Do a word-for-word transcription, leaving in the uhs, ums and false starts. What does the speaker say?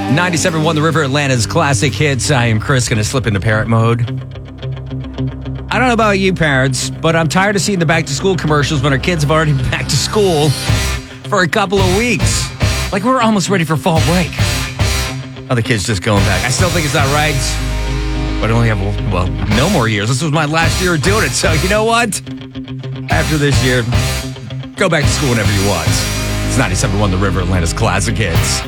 ninety-seven point one The River, Atlanta's classic hits. I am Chris, going to slip into parent mode. I don't know about you parents, but I'm tired of seeing the back-to-school commercials when our kids have already been back to school for a couple of weeks. Like, we're almost ready for fall break. Other kids just going back. I still think it's not right, but I only have, well, no more years. This was my last year of doing it, so you know what? After this year, go back to school whenever you want. It's ninety-seven point one The River, Atlanta's classic hits.